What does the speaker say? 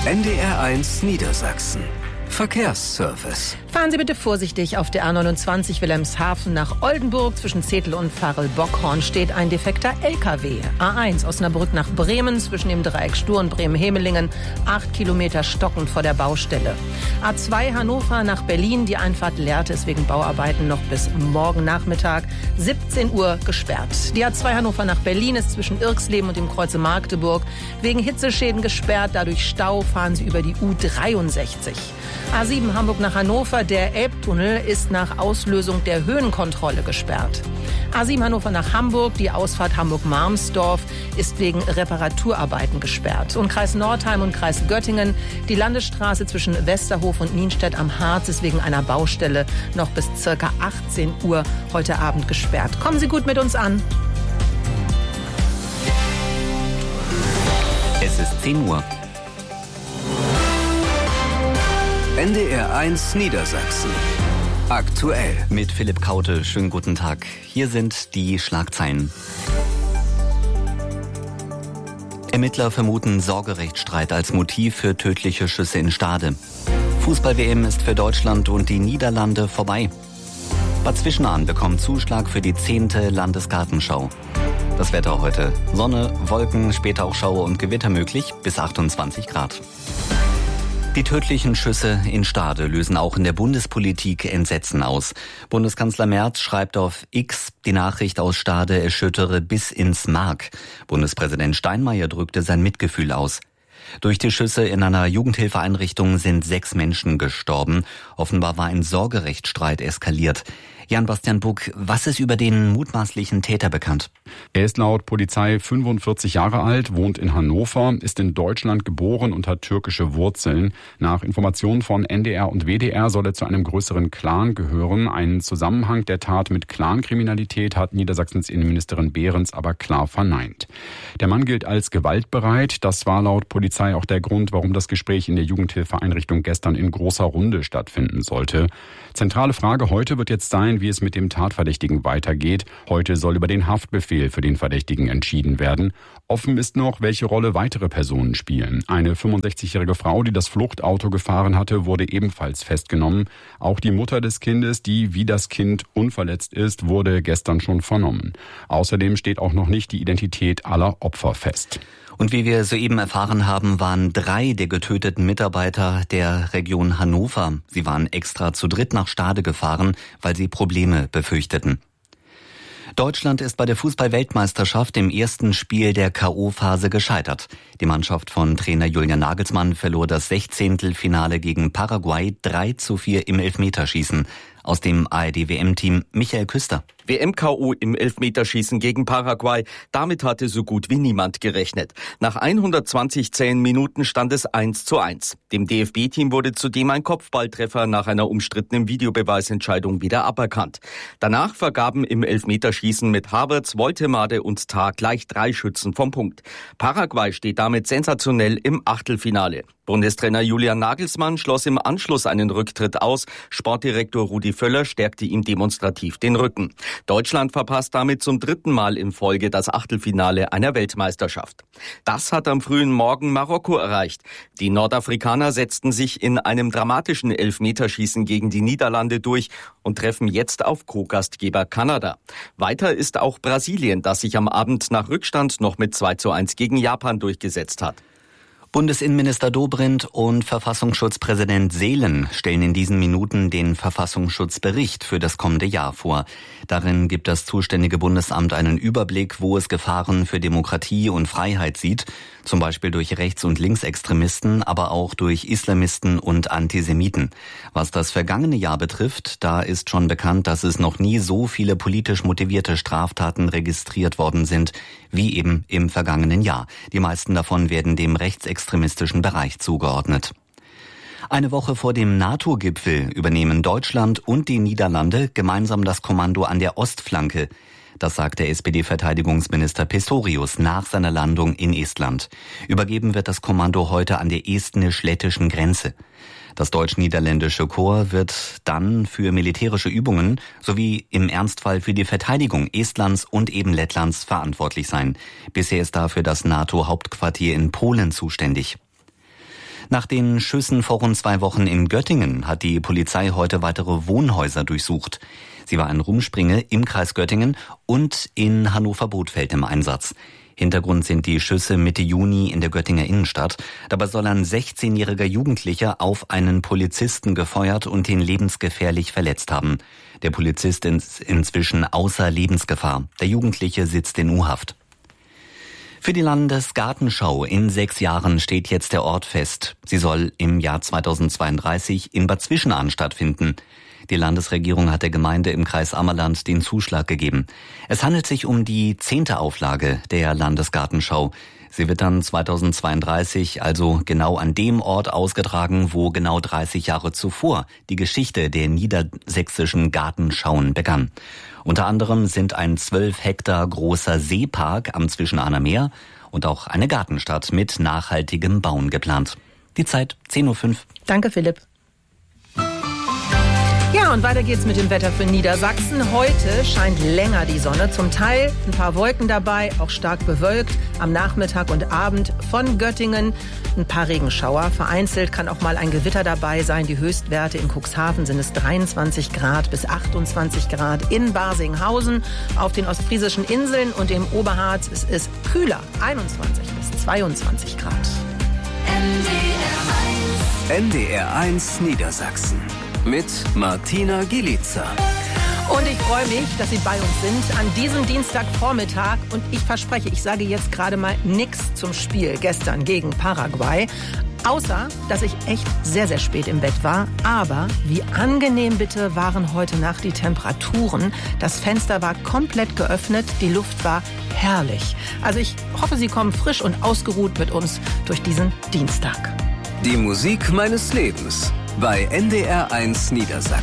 NDR1 Niedersachsen. Verkehrsservice. Fahren Sie bitte vorsichtig. Auf der A29 Wilhelmshaven nach Oldenburg zwischen Zetel und Varel-Bockhorn steht ein defekter LKW. A1 Osnabrück nach Bremen zwischen dem Dreieck Stur und Bremen-Hemelingen 8 Kilometer stockend vor der Baustelle. A2 Hannover nach Berlin. Die Einfahrt Lehrte ist wegen Bauarbeiten noch bis morgen Nachmittag 17 Uhr gesperrt. Die A2 Hannover nach Berlin ist zwischen Irxleben und dem Kreuze Magdeburg wegen Hitzeschäden gesperrt. Dadurch Stau fahren Sie über die U63. A7 Hamburg nach Hannover. Der Elbtunnel ist nach Auslösung der Höhenkontrolle gesperrt. A7 Hannover nach Hamburg. Die Ausfahrt Hamburg-Marmsdorf ist wegen Reparaturarbeiten gesperrt. Und Kreis Nordheim und Kreis Göttingen. Die Landesstraße zwischen Westerhof und Nienstedt am Harz ist wegen einer Baustelle noch bis ca. 18 Uhr heute Abend gesperrt. Kommen Sie gut mit uns an. Es ist 10 Uhr. NDR1 Niedersachsen. Aktuell. Mit Philipp Kaute. Schönen guten Tag. Hier sind die Schlagzeilen. Ermittler vermuten Sorgerechtsstreit als Motiv für tödliche Schüsse in Stade. Fußball-WM ist für Deutschland und die Niederlande vorbei. Bad Zwischenahn bekommt Zuschlag für die 10. Landesgartenschau. Das Wetter heute. Sonne, Wolken, später auch Schauer und Gewitter möglich, bis 28 Grad. Die tödlichen Schüsse in Stade lösen auch in der Bundespolitik Entsetzen aus. Bundeskanzler Merz schreibt auf X, die Nachricht aus Stade erschüttere bis ins Mark. Bundespräsident Steinmeier drückte sein Mitgefühl aus. Durch die Schüsse in einer Jugendhilfeeinrichtung sind 6 Menschen gestorben. Offenbar war ein Sorgerechtsstreit eskaliert. Jan-Bastian Buck, was ist über den mutmaßlichen Täter bekannt? Er ist laut Polizei 45 Jahre alt, wohnt in Hannover, ist in Deutschland geboren und hat türkische Wurzeln. Nach Informationen von NDR und WDR soll er zu einem größeren Clan gehören. Einen Zusammenhang der Tat mit Clankriminalität hat Niedersachsens Innenministerin Behrens aber klar verneint. Der Mann gilt als gewaltbereit. Das war laut Polizei auch der Grund, warum das Gespräch in der Jugendhilfeeinrichtung gestern in großer Runde stattfinden sollte. Zentrale Frage heute wird jetzt sein, wie es mit dem Tatverdächtigen weitergeht. Heute soll über den Haftbefehl für den Verdächtigen entschieden werden. Offen ist noch, welche Rolle weitere Personen spielen. Eine 65-jährige Frau, die das Fluchtauto gefahren hatte, wurde ebenfalls festgenommen. Auch die Mutter des Kindes, die wie das Kind unverletzt ist, wurde gestern schon vernommen. Außerdem steht auch noch nicht die Identität aller Opfer fest. Und wie wir soeben erfahren haben, waren 3 der getöteten Mitarbeiter der Region Hannover. Sie waren extra zu dritt nach Stade gefahren, weil sie Probleme befürchteten. Deutschland ist bei der Fußball-Weltmeisterschaft im ersten Spiel der K.O.-Phase gescheitert. Die Mannschaft von Trainer Julian Nagelsmann verlor das 16. Finale gegen Paraguay 3:4 im Elfmeterschießen. Aus dem ARD-WM-Team Michael Küster. WM-KO im Elfmeterschießen gegen Paraguay. Damit hatte so gut wie niemand gerechnet. Nach 120 zähen Minuten stand es 1:1. Dem DFB-Team wurde zudem ein Kopfballtreffer nach einer umstrittenen Videobeweisentscheidung wieder aberkannt. Danach vergaben im Elfmeterschießen mit Havertz, Woltemade und Tah gleich 3 Schützen vom Punkt. Paraguay steht damit sensationell im Achtelfinale. Bundestrainer Julian Nagelsmann schloss im Anschluss einen Rücktritt aus. Sportdirektor Rudi Völler stärkte ihm demonstrativ den Rücken. Deutschland verpasst damit zum 3. Mal in Folge das Achtelfinale einer Weltmeisterschaft. Das hat am frühen Morgen Marokko erreicht. Die Nordafrikaner setzten sich in einem dramatischen Elfmeterschießen gegen die Niederlande durch und treffen jetzt auf Co-Gastgeber Kanada. Weiter ist auch Brasilien, das sich am Abend nach Rückstand noch mit 2:1 gegen Japan durchgesetzt hat. Bundesinnenminister Dobrindt und Verfassungsschutzpräsident Seelen stellen in diesen Minuten den Verfassungsschutzbericht für das kommende Jahr vor. Darin gibt das zuständige Bundesamt einen Überblick, wo es Gefahren für Demokratie und Freiheit sieht, zum Beispiel durch Rechts- und Linksextremisten, aber auch durch Islamisten und Antisemiten. Was das vergangene Jahr betrifft, da ist schon bekannt, dass es noch nie so viele politisch motivierte Straftaten registriert worden sind, wie eben im vergangenen Jahr. Die meisten davon werden dem rechtsextremistischen Bereich zugeordnet. Eine Woche vor dem NATO-Gipfel übernehmen Deutschland und die Niederlande gemeinsam das Kommando an der Ostflanke. Das sagt der SPD-Verteidigungsminister Pistorius nach seiner Landung in Estland. Übergeben wird das Kommando heute an der estnisch-lettischen Grenze. Das deutsch-niederländische Korps wird dann für militärische Übungen sowie im Ernstfall für die Verteidigung Estlands und eben Lettlands verantwortlich sein. Bisher ist dafür das NATO-Hauptquartier in Polen zuständig. Nach den Schüssen vor rund 2 Wochen in Göttingen hat die Polizei heute weitere Wohnhäuser durchsucht. Sie war in Rumspringe im Kreis Göttingen und in Hannover-Bothfeld im Einsatz. Hintergrund sind die Schüsse Mitte Juni in der Göttinger Innenstadt. Dabei soll ein 16-jähriger Jugendlicher auf einen Polizisten gefeuert und ihn lebensgefährlich verletzt haben. Der Polizist ist inzwischen außer Lebensgefahr. Der Jugendliche sitzt in U-Haft. Für die Landesgartenschau in 6 Jahren steht jetzt der Ort fest. Sie soll im Jahr 2032 in Bad Zwischenahn stattfinden. Die Landesregierung hat der Gemeinde im Kreis Ammerland den Zuschlag gegeben. Es handelt sich um die 10. Auflage der Landesgartenschau. Sie wird dann 2032 also genau an dem Ort ausgetragen, wo genau 30 Jahre zuvor die Geschichte der niedersächsischen Gartenschauen begann. Unter anderem sind ein 12 Hektar großer Seepark am Zwischenahner Meer und auch eine Gartenstadt mit nachhaltigem Bauen geplant. Die Zeit 10:05 Uhr. Danke, Philipp. Ja, und weiter geht's mit dem Wetter für Niedersachsen. Heute scheint länger die Sonne, zum Teil ein paar Wolken dabei, auch stark bewölkt. Am Nachmittag und Abend von Göttingen ein paar Regenschauer. Vereinzelt kann auch mal ein Gewitter dabei sein. Die Höchstwerte in Cuxhaven sind es 23 Grad bis 28 Grad. In Barsinghausen, auf den ostfriesischen Inseln und im Oberharz ist es kühler, 21 bis 22 Grad. NDR 1 Niedersachsen mit Martina Gielitzer. Und ich freue mich, dass Sie bei uns sind an diesem Dienstagvormittag. Und ich verspreche, ich sage jetzt gerade mal nichts zum Spiel gestern gegen Paraguay. Außer, dass ich echt sehr, sehr spät im Bett war. Aber wie angenehm bitte waren heute Nacht die Temperaturen. Das Fenster war komplett geöffnet, die Luft war herrlich. Also ich hoffe, Sie kommen frisch und ausgeruht mit uns durch diesen Dienstag. Die Musik meines Lebens bei NDR 1 Niedersachsen.